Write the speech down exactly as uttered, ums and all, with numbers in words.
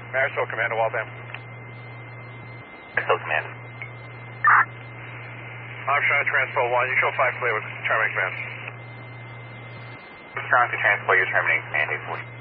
Marysville Command to Waltham. Marysville Command. Armstrong to Transport one. You show five clear with terminating command. Armstrong to Transport, you're terminating command eight forty.